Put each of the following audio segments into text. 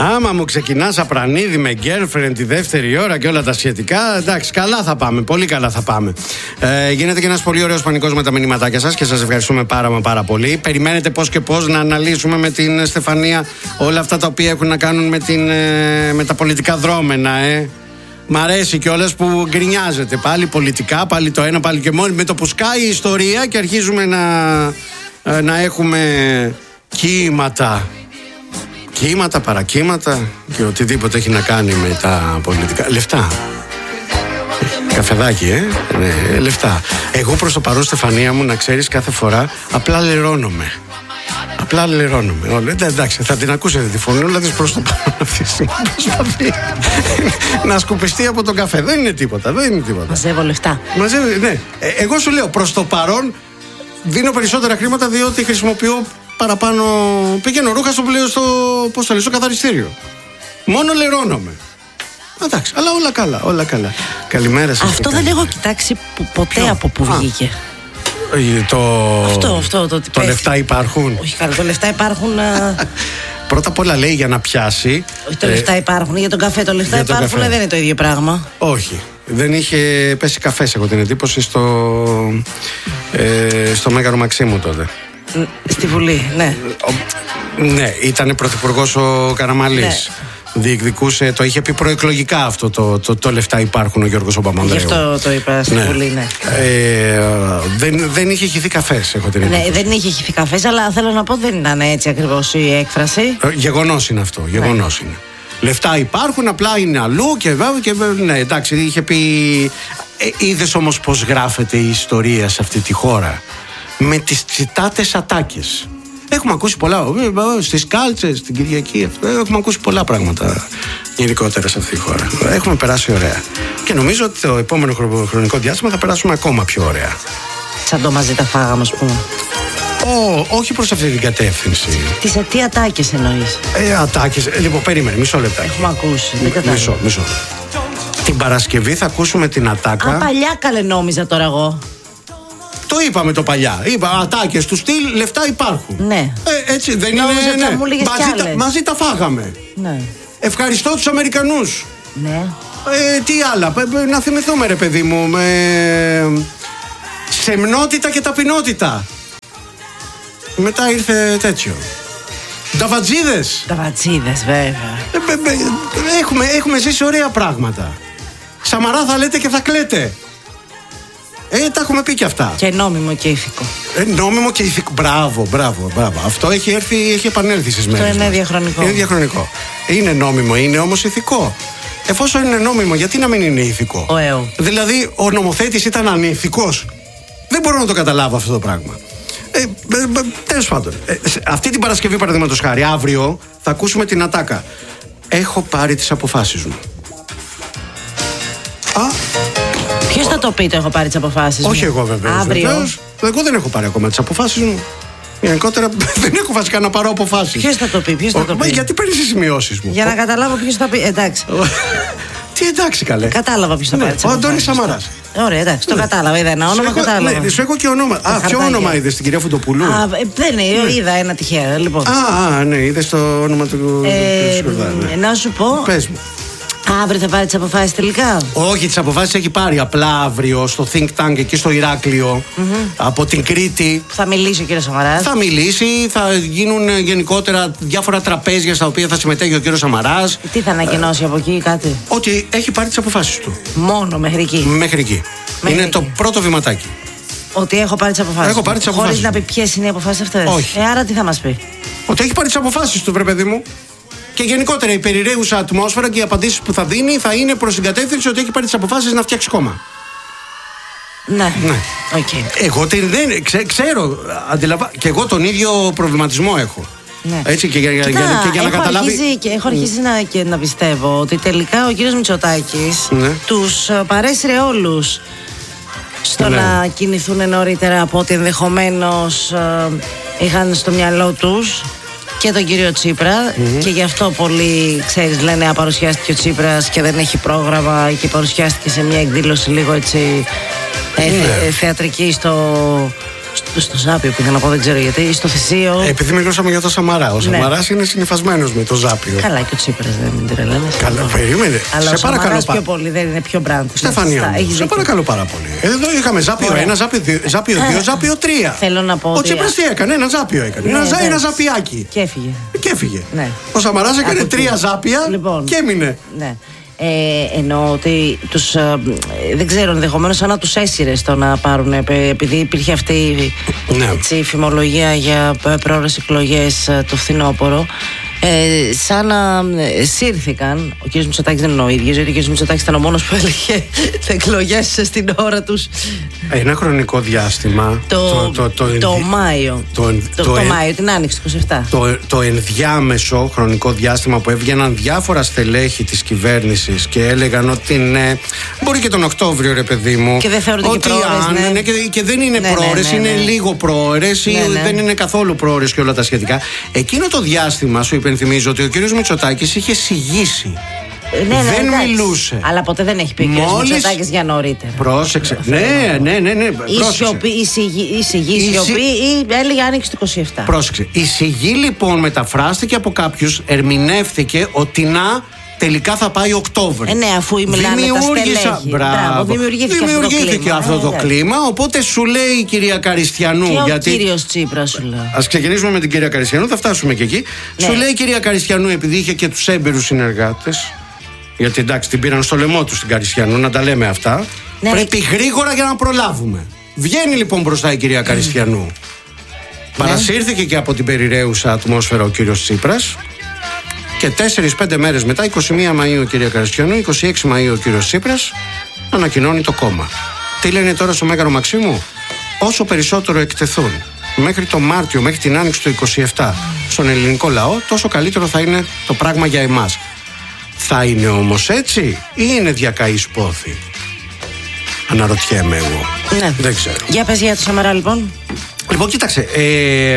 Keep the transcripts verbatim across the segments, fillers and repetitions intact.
Άμα μου ξεκινάς Απρανίδη με girlfriend τη δεύτερη ώρα και όλα τα σχετικά, εντάξει, καλά θα πάμε. Πολύ καλά θα πάμε. Ε, γίνεται και ένας πολύ ωραίος πανικός με τα μηνυματάκια σας και σας ευχαριστούμε πάρα μα πάρα πολύ. Περιμένετε πώς και πώς να αναλύσουμε με την Στεφανία όλα αυτά τα οποία έχουν να κάνουν με, την, ε, με τα πολιτικά δρόμενα, ε. Μ' αρέσει κιόλας που γκρινιάζετε πάλι πολιτικά, πάλι το ένα, πάλι και μόνο. Με το που σκάει η ιστορία και αρχίζουμε να, να έχουμε κύματα. Κύματα, παρακύματα και οτιδήποτε έχει να κάνει με τα πολιτικά. Λεφτά. Καφεδάκι, ε. Ναι, λεφτά. Εγώ προς το παρόν, Στεφανία μου, να ξέρεις, κάθε φορά απλά λερώνομαι. Απλά λερώνομαι. Όλα. Εντάξει, θα την ακούσετε τη φωνή, όλα της προς το παρόν αυτή τη στιγμή προσπαθεί να σκουπιστεί από τον καφέ. Δεν είναι τίποτα, δεν είναι τίποτα. Μαζεύω λεφτά. Μαζεύω, ναι. Ε, εγώ σου λέω, προς το παρόν δίνω περισσότερα χρήματα διότι χρησιμοποιώ παραπάνω. Πηγαίνω ρούχα στο πλοίο, στο, πώς το λέω, στο καθαριστήριο. Μόνο λερώνομαι. Εντάξει, αλλά όλα καλά, όλα καλά. Καλημέρα σας. Αυτό δεν έχω κοιτάξει ποτέ. Ποιο? Από που βγήκε. Το... Αυτό, αυτό. Το, το λεφτά υπάρχουν. Όχι καλά, το λεφτά υπάρχουν. Πρώτα απ' όλα λέει για να πιάσει. Όχι, το λεφτά υπάρχουν. Για τον καφέ το λεφτά υπάρχουν, δεν είναι το ίδιο πράγμα. Όχι. Δεν είχε πέσει καφές, έχω την εντύπωση, στο, ε, στο Μέγαρο Μαξίμου τότε. Στη Βουλή, ναι. Ναι, ήταν πρωθυπουργός ο Καραμαλής. Ναι. Διεκδικούσε, το είχε πει προεκλογικά αυτό το, το, το λεφτά υπάρχουν ο Γιώργος Παπανδρέου. Γι' αυτό το είπα στη ναι. Βουλή, ναι. Ε, δεν, δεν είχε χυθεί καφές, έχω την εντύπωση. Ναι, δεν είχε χυθεί καφές, αλλά θέλω να πω δεν ήταν έτσι ακριβώς η έκφραση. Ε, γεγονός είναι αυτό, γεγονός ναι. είναι. Λεφτά υπάρχουν, απλά είναι αλλού και βέβαια. Και, ναι, εντάξει, είχε πει. Ε, είδες όμως πως γράφεται η ιστορία σε αυτή τη χώρα. Με τις τσιτάτες ατάκες. Έχουμε ακούσει πολλά. Στις κάλτσες, στην Κυριακή. Έχουμε ακούσει πολλά πράγματα γενικότερα σε αυτή τη χώρα. Έχουμε περάσει ωραία. Και νομίζω ότι το επόμενο χρονικό διάστημα θα περάσουμε ακόμα πιο ωραία. Σαν το μαζί τα φάγαμε, ας πούμε. Oh, όχι προς αυτή την κατεύθυνση. Τις τι ατάκες εννοείς? Ε, ατάκες. Λοιπόν, περίμενε, μισό λεπτά. Έχουμε ακούσει. Δεν κατάλαβα. Μισό, μισό. Την Παρασκευή θα ακούσουμε την ατάκα. Α, παλιά καλέ νόμιζα τώρα εγώ. Το είπαμε το παλιά. Είπα ατάκες του στυλ, λεφτά υπάρχουν. Ναι. Ε, έτσι δεν νόμιζα είναι. Ναι. Μου μαζί, τα, μαζί τα φάγαμε. Ναι. Ευχαριστώ τους Αμερικανούς. Ναι. Ε, τι άλλα. Να θυμηθούμε, ρε παιδί μου. Με... Σεμνότητα και ταπεινότητα. Μετά ήρθε τέτοιο. Νταβατζίδες. Νταβατζίδες, βέβαια. Ε, ε, ε, έχουμε, έχουμε ζήσει ωραία πράγματα. Σαμαρά θα λέτε και θα κλαίτε. Ε, τα έχουμε πει και αυτά. Και νόμιμο και ηθικό. Ε, νόμιμο και ηθικό. Μπράβο, μπράβο, μπράβο. Αυτό έχει έρθει, έχει επανέλθει στις μέρες. Αυτό είναι διαχρονικό. Είναι διαχρονικό. Είναι νόμιμο, είναι όμως ηθικό. Εφόσον είναι νόμιμο, γιατί να μην είναι ηθικό? Ο ΕΟ. Δηλαδή, ο νομοθέτης ήταν ανηθικός. Δεν μπορώ να το καταλάβω αυτό το πράγμα. Ε, ε, ε, τέλος πάντων. Ε, αυτή την Παρασκευή, παραδείγματος χάρη, αύριο θα ακούσουμε την ατάκα. Έχω πάρει τις αποφάσεις μου. Α. Ποιος θα το πει το έχω πάρει τις αποφάσεις μου? Όχι εγώ βεβαίως. Αύριο. Βεβαίως. Εγώ δεν έχω πάρει ακόμα τις αποφάσεις μου. Γενικότερα δεν έχω βασικά να πάρω αποφάσεις. Ποιος θα το πει, ποιος θα το πει? Γιατί παίρνεις τις σημειώσεις μου? Για να καταλάβω ποιος θα πει. Εντάξει. Τι εντάξει καλέ. Κατάλαβα ποιος θα πάρει τις Ο αποφάσεις. Αντώνης Σαμαράς. Ωραία, εντάξει, το κατάλαβα. Είδα ένα όνομα, κατάλαβα. Ναι, σου έχω και όνομα. Α, ποιο όνομα είδες, την κυρία Φουντοπουλού? Α, δεν είναι, είδα ένα τυχαίο. Λοιπόν. Α, ναι, είδες το όνομα του Σκουρδά. Να σου πω. Πες μου. Αύριο θα πάρει τις αποφάσεις τελικά? Όχι, τις αποφάσεις έχει πάρει. Απλά αύριο στο Think Tank εκεί στο Ηράκλειο, mm-hmm. από την Κρήτη. Θα μιλήσει ο κύριος Σαμαράς. Θα μιλήσει, θα γίνουν γενικότερα διάφορα τραπέζια στα οποία θα συμμετέχει ο κύριος Σαμαράς. Τι θα ανακοινώσει ε, από εκεί, κάτι? Ότι έχει πάρει τις αποφάσεις του. Μόνο μέχρι εκεί. Μέχρι εκεί. Μέχρι είναι εκεί. Το πρώτο βηματάκι. Ότι έχω πάρει τις αποφάσεις. Έχω πάρει τις αποφάσεις. Χωρίς να πει ποιες είναι οι αποφάσεις αυτές. Όχι. Ε, άρα τι θα μας πει? Ότι έχει πάρει τις αποφάσεις του, βρε παιδί μου. Και γενικότερα η περιραίουσα ατμόσφαιρα και οι απαντήσεις που θα δίνει θα είναι προς την κατεύθυνση ότι έχει πάρει τις αποφάσεις να φτιάξει κόμμα. Ναι. Ναι. Okay. Εγώ δεν ξέ, ξέρω, αντιλαμβα... και εγώ τον ίδιο προβληματισμό έχω. Ναι. Έτσι και για, Κοιτά, για, και για να έχω καταλάβει. Αρχίσει, και έχω αρχίσει mm. να, και να πιστεύω ότι τελικά ο κύριος Μητσοτάκης ναι. τους παρέσυρε όλους στο ναι. να κινηθούν νωρίτερα από ό,τι ενδεχομένως ε, είχαν στο μυαλό τους. Και τον κύριο Τσίπρα mm-hmm. και γι' αυτό πολλοί, ξέρεις, λένε α, παρουσιάστηκε ο Τσίπρας και δεν έχει πρόγραμμα και παρουσιάστηκε σε μια εκδήλωση λίγο έτσι ε, mm-hmm. θεατρική στο, Στο, στο Ζάπιο πήγα να πω, δεν ξέρω γιατί, στο Θησίο. Επειδή μιλούσαμε για το Σαμαρά. Ο ναι. Σαμαράς είναι συνυφασμένος με το Ζάπιο. Καλά, και ο Τσίπρας δεν είναι τρελαίνες. Καλά, περίμενε. Αλλά σε ο παρακαλώ. Πιο πολύ, δεν είναι πιο μπραντ. Στεφανία, μου, σε παρακαλώ πάρα πολύ. Εδώ είχαμε Ζάπιο ένα, Ζάπιο δύο, Ζάπιο τρία. Θέλω να πω. Ο Τσίπρας τι έκανε, ένα Ζάπιο έκανε. Ναι, ένα, ναι. ένα ζαπιάκι. Και έφυγε. Και έφυγε. Ναι. Ο Σαμαράς έκανε τρία Ζάπια λοιπόν. Και έμεινε. Ναι. Ε, εννοώ ότι τους, ε, δεν ξέρω, ενδεχομένως σαν να τους έσυρε στο να πάρουν, επειδή υπήρχε αυτή ναι. έτσι, η φημολογία για πρόορες εκλογές το φθινόπωρο. Ε, σαν να ε, σύρθηκαν. Ο κ. Μητσοτάκης δεν είναι ο ίδιος, γιατί ο κ. Μητσοτάκης ήταν ο μόνος που έλεγε εκλογές στην ώρα τους. Ένα χρονικό διάστημα. Το, το, το, το, το, το Μάιο. Το, το, το, το, το Μάιο, την Άνοιξη του είκοσι επτά. Το, το ενδιάμεσο χρονικό διάστημα που έβγαιναν διάφορα στελέχη της κυβέρνησης και έλεγαν ότι ναι, μπορεί και τον Οκτώβριο, ρε παιδί μου. Και δεν θεωρούνται και πρόωρες, ναι. ναι, και, και δεν είναι ναι, πρόωρες, ναι, ναι, ναι. είναι λίγο πρόωρες ή ναι, ναι. δεν είναι καθόλου πρόωρες και όλα τα σχετικά. Εκείνο το διάστημα σου υπενθυμίζω ότι ο κύριος Μητσοτάκης είχε συγγύσει. Ναι, ναι, δεν εντάξει. μιλούσε. Αλλά ποτέ δεν έχει πει ο κύριος Μητσοτάκης για νωρίτερα. Πρόσεξε. Ναι, ναι, ναι, ναι. Η σιωπή, η σιγή, η σιγή, η σιωπή ή έλεγε Άνοιξη του είκοσι επτά. Πρόσεξε. Η σιγή λοιπόν μεταφράστηκε από κάποιους, ερμηνεύθηκε ότι να τελικά θα πάει Οκτώβριο. Ε, ναι, αφού μιλάνε τα στελέχη. Μπράβο. Δημιουργήθηκε, δημιουργήθηκε αυτό το κλίμα. Αυτό το κλίμα. Οπότε σου λέει η κυρία Καριστιανού. Και γιατί... ο κύριος Τσίπρας σου λέει. Ας ξεκινήσουμε με την κυρία Καριστιανού, θα φτάσουμε και εκεί. Ναι. Σου λέει η κυρία Καριστιανού, επειδή είχε και τους έμπειρους συνεργάτες. Γιατί εντάξει, την πήραν στο λαιμό του στην Καριστιανού, να τα λέμε αυτά. Ναι, πρέπει ναι. γρήγορα για να προλάβουμε. Βγαίνει λοιπόν μπροστά η κυρία Καριστιανού. Mm. Παρασύρθηκε και από την περιραίουσα ατμόσφαιρα ο κύριος Τσίπρας. Και τέσσερις πέντε μέρες μετά, είκοσι μία Μαΐου κυρία Καριστιανού, είκοσι έξι Μαΐου ο κύριος Τσίπρας, ανακοινώνει το κόμμα. Τι λένε τώρα στο Μέγαρο Μαξίμου? Όσο περισσότερο εκτεθούν μέχρι το Μάρτιο, μέχρι την Άνοιξη του είκοσι επτά στον ελληνικό λαό, τόσο καλύτερο θα είναι το πράγμα για εμάς. Θα είναι όμως έτσι ή είναι διακαής πόθη? Αναρωτιέμαι εγώ. Ναι. Δεν ξέρω. Για πες για το Σαμαρά λοιπόν. Λοιπόν, κοίταξε. Ε,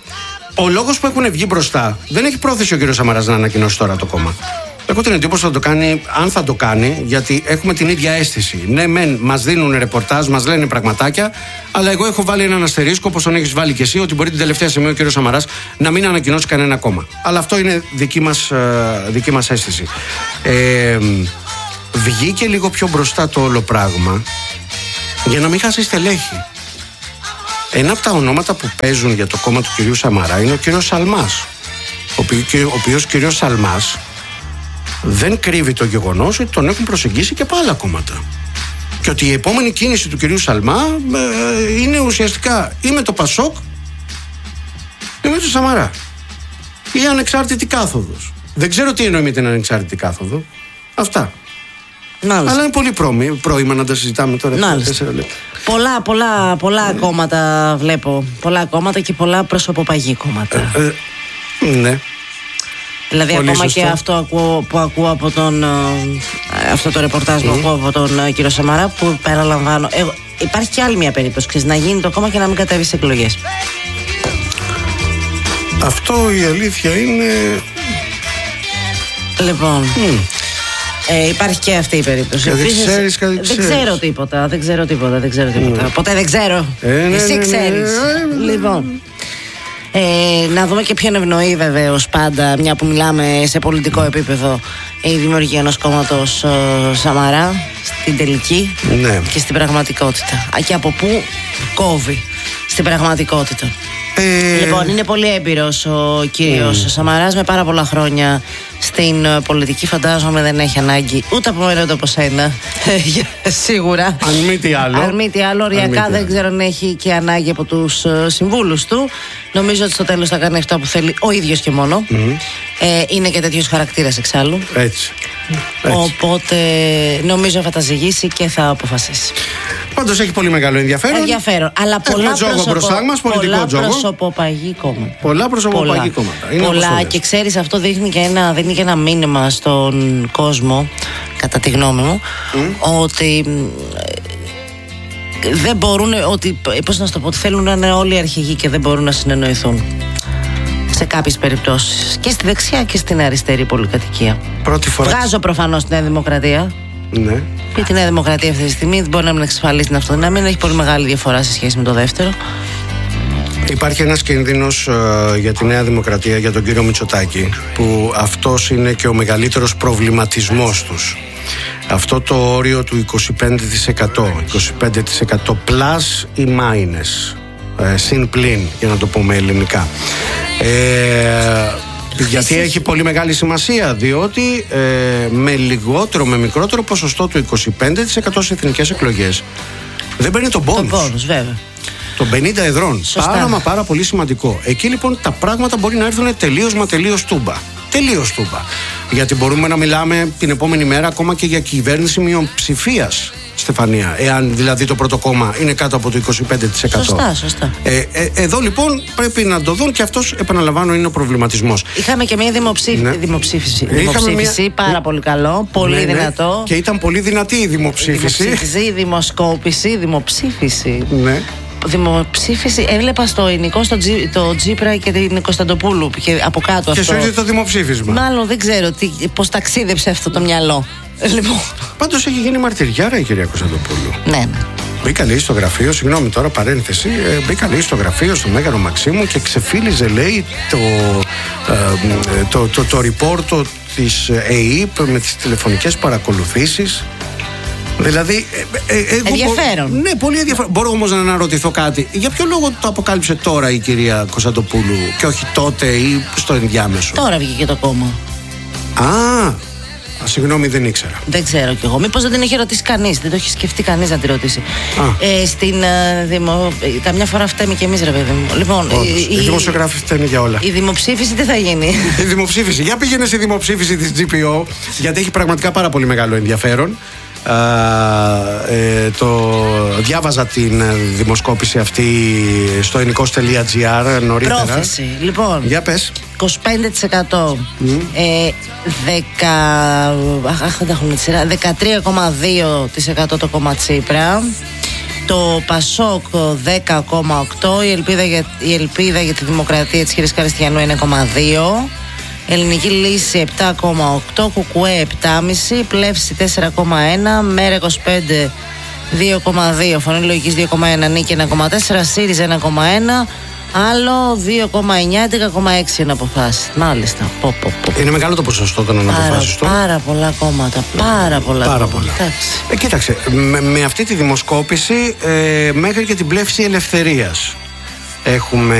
ο λόγος που έχουν βγει μπροστά, δεν έχει πρόθεση ο κύριος Σαμαράς να ανακοινώσει τώρα το κόμμα. Έχω την εντύπωση ότι θα το κάνει, αν θα το κάνει, γιατί έχουμε την ίδια αίσθηση. Ναι, μεν μας δίνουν ρεπορτάζ, μας λένε πραγματάκια, αλλά εγώ έχω βάλει έναν αστερίσκο, όπως τον έχεις βάλει και εσύ, ότι μπορεί την τελευταία στιγμή ο κύριος Σαμαράς να μην ανακοινώσει κανένα κόμμα. Αλλά αυτό είναι δική μας, δική μας αίσθηση. Ε, βγήκε λίγο πιο μπροστά το όλο πράγμα για να μην χάσει στελέχη. Ένα από τα ονόματα που παίζουν για το κόμμα του κυρίου Σαμαρά είναι ο κύριος Σαλμάς. Ο οποίος κύριος Σαλμάς δεν κρύβει το γεγονός ότι τον έχουν προσεγγίσει και από άλλα κόμματα. Και ότι η επόμενη κίνηση του κυρίου Σαλμά ε, είναι ουσιαστικά ή με το Πασόκ ή με το Σαμαρά. Ή ανεξάρτητη κάθοδος. Δεν ξέρω τι εννοεί με την ανεξάρτητη κάθοδο. Αυτά. Νάλιστα. Αλλά είναι πολύ πρόημο, πρόημα να τα συζητάμε τώρα. Πολλά, πολλά, πολλά κόμματα βλέπω. Πολλά κόμματα και πολλά προσωποπαγή κόμματα. Ε, ε, ναι. Δηλαδή πολύ ακόμα σωστό. Και αυτό ακούω, που ακούω από τον αυτό το ρεπορτάζ mm. που ακούω από τον uh, κύριο Σαμαρά, που παραλαμβάνω. Εγώ, υπάρχει και άλλη μια περίπτωση, ξέρεις, να γίνει το κόμμα και να μην κατέβει σε εκλογές. Αυτό η αλήθεια είναι. Λοιπόν mm. ε, υπάρχει και αυτή η περίπτωση. Κάτι Επίσης, ξέρεις, κάτι δεν ξέρεις. ξέρω τίποτα, δεν ξέρω τίποτα, δεν ξέρω τίποτα. Mm. Ποτέ δεν ξέρω. ε, ναι, Εσύ ναι, ναι, ξέρεις. ναι, ναι, ναι. Λοιπόν Ε, να δούμε και ποιον ευνοεί βεβαίως πάντα, μια που μιλάμε σε πολιτικό επίπεδο, η δημιουργία ενός κόμματος ε, Σαμαρά στην τελική ναι. και στην πραγματικότητα. Και από πού κόβει στην πραγματικότητα. Ε... Λοιπόν, είναι πολύ έμπειρος ο κύριος mm. Σαμαράς, με πάρα πολλά χρόνια στην πολιτική. Φαντάζομαι δεν έχει ανάγκη ούτε από μένα ούτε από σένα. Σίγουρα. Αν μη τι άλλο. Αν μη τι άλλο, οριακά δεν ξέρω αν έχει και ανάγκη από τους συμβούλους του. Νομίζω ότι στο τέλος θα κάνει αυτό που θέλει ο ίδιος και μόνο. Mm. Ε, είναι και τέτοιος χαρακτήρας εξάλλου. Έτσι. Έτσι. Οπότε νομίζω θα τα ζυγίσει και θα αποφασίσει. Πάντως έχει πολύ μεγάλο ενδιαφέρον. Ενδιαφέρον. Αλλά πολλά, προσωπο... μας, πολλά προσωποπαγή κόμματα. Πολλά προσωποπαγή κόμματα. Είναι πολλά. Και ξέρεις, αυτό δείχνει και, ένα, δείχνει και ένα μήνυμα στον κόσμο, κατά τη γνώμη μου, mm. ότι δεν μπορούν, ότι, πώς να σου το πω, ότι θέλουν να είναι όλοι αρχηγοί και δεν μπορούν να συνεννοηθούν. Σε κάποιες περιπτώσεις. Και στη δεξιά και στην αριστερή πολυκατοικία. Πρώτη φορά. Βγάζω προφανώς τη Νέα Δημοκρατία. Ναι. Γιατί η Νέα Δημοκρατία αυτή τη στιγμή μπορεί να μην εξασφαλίσει την αυτοδυναμία, έχει πολύ μεγάλη διαφορά σε σχέση με το δεύτερο. Υπάρχει ένας κίνδυνος ε, για τη Νέα Δημοκρατία, για τον κύριο Μητσοτάκη, που αυτός είναι και ο μεγαλύτερος προβληματισμός τους. Αυτό το όριο του είκοσι πέντε τοις εκατό, είκοσι πέντε τοις εκατό plus ή minus, ε, συν πλην, για να το πούμε ελληνικά. Ε, γιατί έχει πολύ μεγάλη σημασία, διότι ε, με λιγότερο, με μικρότερο ποσοστό του είκοσι πέντε τοις εκατό σε εθνικές εκλογές δεν παίρνει τον πόνους. Τον πόνους, βέβαια. Των πενήντα εδρών. Σωστά. Πάρα μα πάρα πολύ σημαντικό. Εκεί λοιπόν τα πράγματα μπορεί να έρθουν τελείως μα τελείως τούμπα. Τελείως τούμπα. Γιατί μπορούμε να μιλάμε την επόμενη μέρα ακόμα και για κυβέρνηση μειοψηφίας, Στεφανία. Εάν δηλαδή το πρώτο κόμμα είναι κάτω από το είκοσι πέντε τοις εκατό. Σωστά, σωστά. Ε, ε, εδώ λοιπόν πρέπει να το δουν και αυτός, επαναλαμβάνω, είναι ο προβληματισμός. Είχαμε και μια δημοψήφι... ναι. δημοψήφιση. Δημοψήφιση, μια... πάρα πολύ καλό. Πολύ ναι, δυνατό. Ναι. Και ήταν πολύ δυνατή η δημοψήφιση. Δημοψήφιση, δημοσκόπηση, δημοψήφιση. Ναι. Δημοψήφιση, έβλεπα στο ελληνικό στο Τζι, το Τζίπρα και την Κωνσταντοπούλου και από κάτω. Και αυτό. σου είδε το δημοψήφισμα. Μάλλον δεν ξέρω τι, πώς ταξίδεψε αυτό το μυαλό. Λοιπόν. Πάντως έχει γίνει μαρτυριάρα η κυρία Κωνσταντοπούλου. Ναι, ναι. Μπήκα λέει στο γραφείο, συγγνώμη τώρα παρένθεση, ε, μπήκα λέει στο γραφείο στο Μέγαρο Μαξίμου και ξεφύλιζε λέει το, ε, το, το, το, το report της ΕΕΠ με τις τηλεφωνικές παρακολουθήσεις. Δηλαδή. Ε, ε, ενδιαφέρον. Μπο, ναι, πολύ ενδιαφέρον. Μπορώ όμως να αναρωτηθώ κάτι. Για ποιο λόγο το αποκάλυψε τώρα η κυρία Κωνσταντοπούλου και όχι τότε ή στο ενδιάμεσο? Τώρα βγήκε το κόμμα. Α, συγγνώμη, δεν ήξερα. Δεν ξέρω κι εγώ. Μήπως δεν την έχει ρωτήσει κανείς, δεν το έχει σκεφτεί κανείς να τη ρωτήσει. Ε, στην uh, δημο... Καμιά φορά φταίμε κι εμείς, ρε παιδί μου. Λοιπόν, η, οι δημοσιογράφοι φταίνουν για όλα. Η δημοψήφιση τι θα γίνει? Η δημοψήφιση. Για πήγαινε στη δημοψήφιση της τζι πι ο, γιατί έχει πραγματικά πάρα πολύ μεγάλο ενδιαφέρον. Uh, ε, το διάβαζα την δημοσκόπηση αυτή στο ενικός τελεία τζι άρ νωρίτερα. Πρόθεση, λοιπόν. Για πες. είκοσι πέντε τοις εκατό mm. ε, δέκα, αχ, δεν έχουμε τη σειρά, δεκατρία κόμμα δύο τοις εκατό το κόμμα Τσίπρα. Το Πασόκ δέκα κόμμα οκτώ. Η ελπίδα για, η ελπίδα για τη δημοκρατία της κυρίας Καριστιανού ένα κόμμα δύο. Ελληνική Λύση επτά κόμμα οκτώ, Κουκουέ επτά κόμμα πέντε, Πλεύση τέσσερα κόμμα ένα, Μέρα είκοσι πέντε δύο κόμμα δύο, Φωνή Λογικής δύο κόμμα ένα, Νίκη ένα κόμμα τέσσερα, ΣΥΡΙΖΑ ένα κόμμα ένα, Άλλο δύο κόμμα εννιά, έντεκα κόμμα έξι είναι αποφάσεις. Μάλιστα. Πω, πω, πω. Είναι μεγάλο το ποσοστό των αναποφάσεις του. Πάρα πολλά κόμματα. Πάρα πολλά. Πάρα πολλά. Ε, κοίταξε, με, με αυτή τη δημοσκόπηση ε, μέχρι και την Πλεύση Ελευθερίας έχουμε